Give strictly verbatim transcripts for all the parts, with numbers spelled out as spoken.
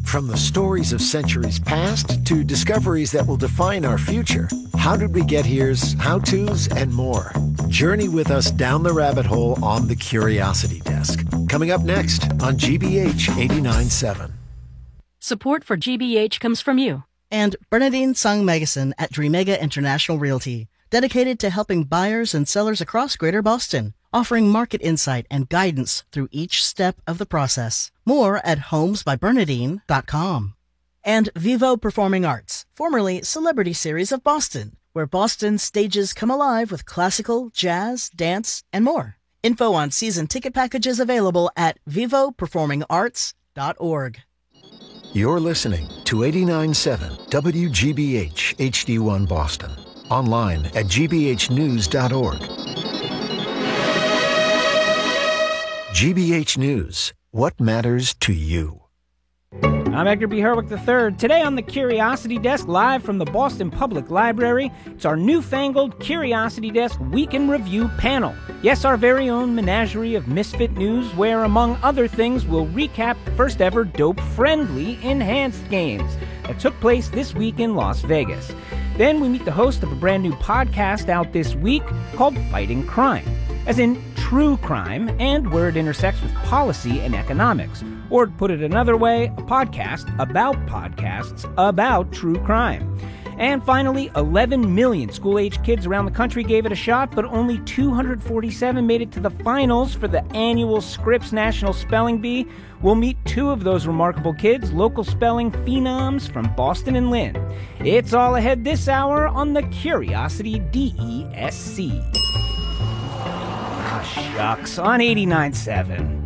From the stories of centuries past to discoveries that will define our future, How Did We Get Here's how-tos and more. Journey with us down the rabbit hole on the Curiosity Desk. Coming up next on G B H eighty-nine point seven. Support for G B H comes from you. And Bernadine Sung Megason at Dreamega International Realty, dedicated to helping buyers and sellers across Greater Boston, offering market insight and guidance through each step of the process. More at homes by bernadine dot com. And Vivo Performing Arts, formerly Celebrity Series of Boston, where Boston stages come alive with classical, jazz, dance, and more. Info on season ticket packages available at vivo performing arts dot org. You're listening to eighty-nine point seven W G B H H D one Boston. Online at g b h news dot org. G B H News. What matters to you? I'm Edgar B. Herwick the third. Today on the Curiosity Desk, live from the Boston Public Library, it's our newfangled Curiosity Desk Week in Review panel. Yes, our very own menagerie of misfit news, where, among other things, we'll recap the first ever dope-friendly enhanced games that took place this week in Las Vegas. Then we meet the host of a brand new podcast out this week called Fighting Crime, as in true crime and where it intersects with policy and economics. Or to put it another way, a podcast about podcasts about true crime. And finally, eleven million school-age kids around the country gave it a shot, but only two hundred forty-seven made it to the finals for the annual Scripps National Spelling Bee. We'll meet two of those remarkable kids, local spelling phenoms from Boston and Lynn. It's all ahead this hour on the Curiosity D E S C. Ah, shucks, on eighty-nine point seven.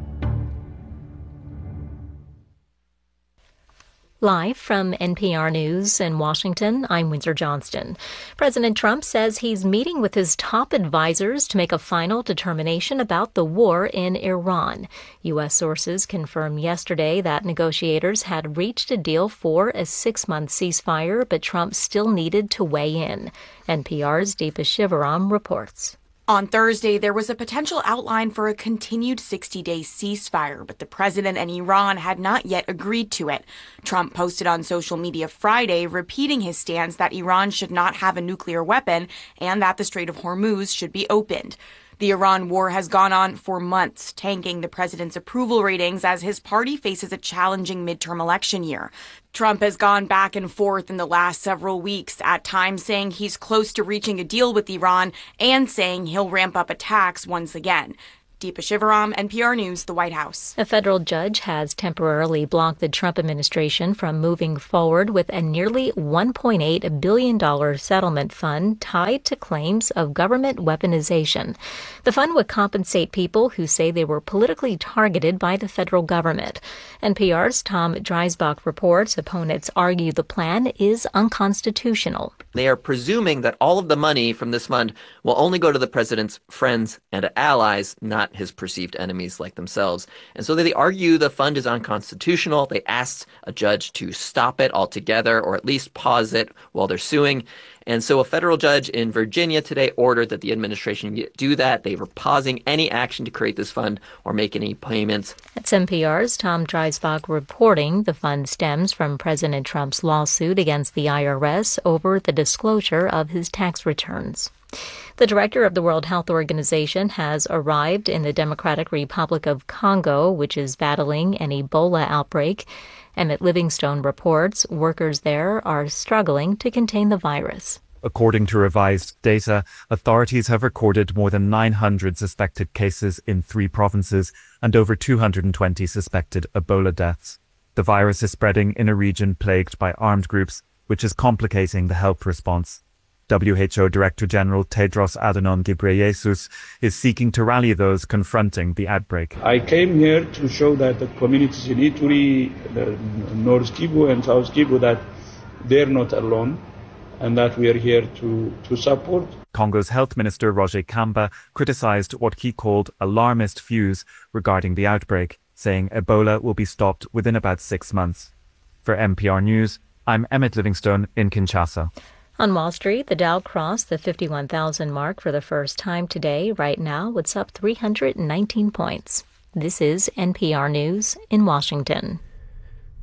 Live from N P R News in Washington, I'm Windsor Johnston. President Trump says he's meeting with his top advisors to make a final determination about the war in Iran. U S sources confirmed yesterday that negotiators had reached a deal for a six-month ceasefire, but Trump still needed to weigh in. N P R's Deepa Shivaram reports. On Thursday, there was a potential outline for a continued sixty-day ceasefire, but the president and Iran had not yet agreed to it. Trump posted on social media Friday, repeating his stance that Iran should not have a nuclear weapon and that the Strait of Hormuz should be opened. The Iran war has gone on for months, tanking the president's approval ratings as his party faces a challenging midterm election year. Trump has gone back and forth in the last several weeks, at times saying he's close to reaching a deal with Iran and saying he'll ramp up attacks once again. Deepa Shivaram, N P R News, the White House. A federal judge has temporarily blocked the Trump administration from moving forward with a nearly one point eight billion dollars settlement fund tied to claims of government weaponization. The fund would compensate people who say they were politically targeted by the federal government. N P R's Tom Dreisbach reports opponents argue the plan is unconstitutional. They are presuming that all of the money from this fund will only go to the president's friends and allies, not his perceived enemies like themselves. And so they argue the fund is unconstitutional. They asked a judge to stop it altogether or at least pause it while they're suing. And so a federal judge in Virginia today ordered that the administration do that. They were pausing any action to create this fund or make any payments. That's N P R's Tom Dreisbach reporting the fund stems from President Trump's lawsuit against the I R S over the disclosure of his tax returns. The director of the World Health Organization has arrived in the Democratic Republic of Congo, which is battling an Ebola outbreak. Emmett Livingstone reports workers there are struggling to contain the virus. According to revised data, authorities have recorded more than nine hundred suspected cases in three provinces and over two hundred twenty suspected Ebola deaths. The virus is spreading in a region plagued by armed groups, which is complicating the health response. W H O Director General Tedros Adhanom Ghebreyesus is seeking to rally those confronting the outbreak. I came here to show that the communities in Ituri, the North Kivu and South Kivu, that they're not alone and that we are here to, to support. Congo's Health Minister Roger Kamba criticized what he called alarmist views regarding the outbreak, saying Ebola will be stopped within about six months. For N P R News, I'm Emmett Livingstone in Kinshasa. On Wall Street, the Dow crossed the fifty-one thousand mark for the first time today. Right now, it's up three hundred nineteen points. This is N P R News in Washington.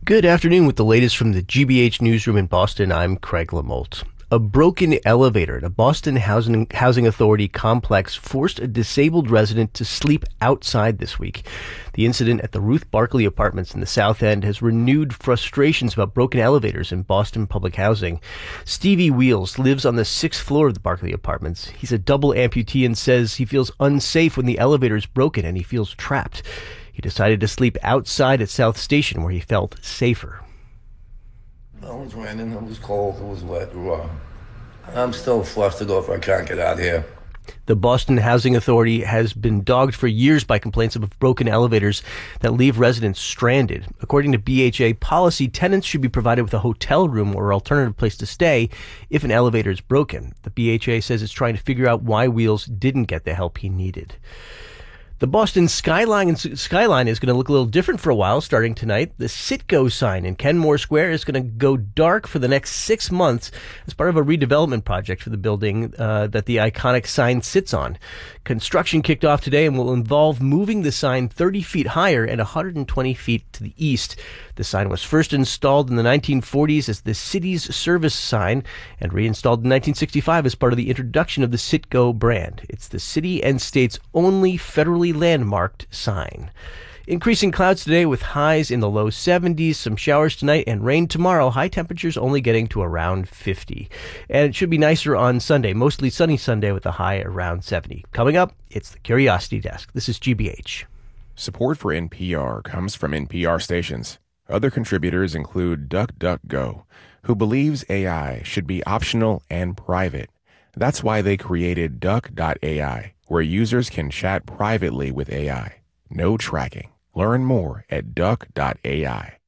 Good afternoon with the latest from the G B H newsroom in Boston. I'm Craig Lamolt. A broken elevator at a Boston Housing, Housing Authority complex forced a disabled resident to sleep outside this week. The incident at the Ruth Barkley Apartments in the South End has renewed frustrations about broken elevators in Boston public housing. Stevie Wheels lives on the sixth floor of the Barkley Apartments. He's a double amputee and says he feels unsafe when the elevator is broken and he feels trapped. He decided to sleep outside at South Station where he felt safer. It was raining, it was cold, it was wet, raw. I'm still flustered off, I can't get out here. The Boston Housing Authority has been dogged for years by complaints of broken elevators that leave residents stranded. According to B H A policy, tenants should be provided with a hotel room or alternative place to stay if an elevator is broken. The B H A says it's trying to figure out why Wheels didn't get the help he needed. The Boston skyline skyline is going to look a little different for a while starting tonight. The Citgo sign in Kenmore Square is going to go dark for the next six months as part of a redevelopment project for the building uh, that the iconic sign sits on. Construction kicked off today and will involve moving the sign thirty feet higher and one hundred twenty feet to the east. The sign was first installed in the nineteen forties as the city's service sign and reinstalled in nineteen sixty-five as part of the introduction of the Citgo brand. It's the city and state's only federally landmarked sign. Increasing clouds today with highs in the low seventies, some showers tonight and rain tomorrow. High temperatures only getting to around fifty. And it should be nicer on Sunday, mostly sunny Sunday with a high around seventy. Coming up, it's the Curiosity Desk. This is G B H. Support for N P R comes from N P R stations. Other contributors include DuckDuckGo, who believes A I should be optional and private. That's why they created Duck dot A I, where users can chat privately with A I. No tracking. Learn more at Duck dot A I.